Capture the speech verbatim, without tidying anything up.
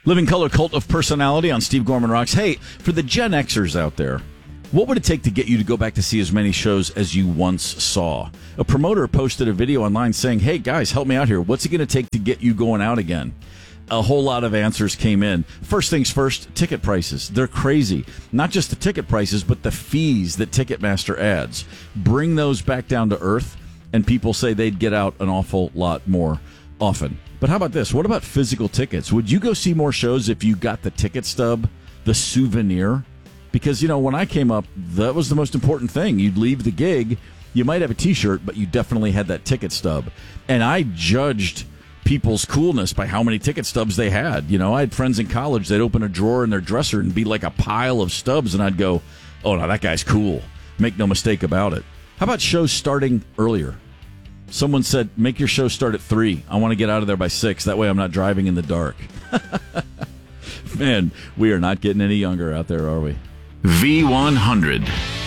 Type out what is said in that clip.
Living Color Cult of Personality on Steve Gorman Rocks. Hey, for the Gen Xers out there, what would it take to get you to go back to see as many shows as you once saw? A promoter posted a video online saying, hey, guys, help me out here. What's it going to take to get you going out again? A whole lot of answers came in. First things first, ticket prices. They're crazy. Not just the ticket prices, but the fees that Ticketmaster adds. Bring those back down to earth, and people say they'd get out an awful lot more often. But how about this? What about physical tickets? Would you go see more shows if you got the ticket stub, the souvenir? Because, you know, when I came up, that was the most important thing. You'd leave the gig, you might have a T-shirt, but you definitely had that ticket stub. And I judged people's coolness by how many ticket stubs they had. You know, I had friends in college, they'd open a drawer in their dresser and be like a pile of stubs, and I'd go, oh, no, that guy's cool. Make no mistake about it. How about shows starting earlier? Someone said, make your show start at three. I want to get out of there by six. That way I'm not driving in the dark. Man, we are not getting any younger out there, are we? V one hundred.